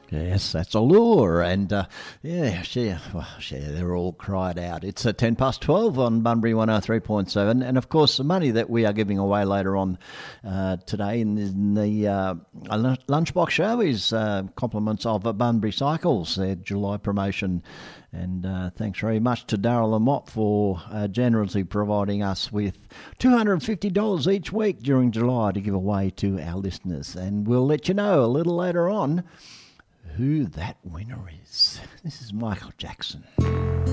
Yes, that's Allure, and they're all cried out. It's 12 on Bunbury 103.7, and of course the money that we are giving away later on today in the Lunchbox Show is compliments of Bunbury Cycles, their July promotion. And thanks very much to Daryl Lamott for generously providing us with $250 each week during July to give away to our listeners. And we'll let you know a little later on who that winner is. This is Michael Jackson.